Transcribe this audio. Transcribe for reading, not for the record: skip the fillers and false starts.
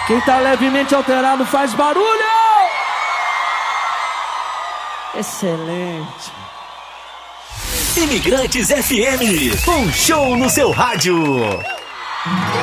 Quem tá levemente alterado faz barulho! Excelente. Imigrantes FM, um show no seu rádio.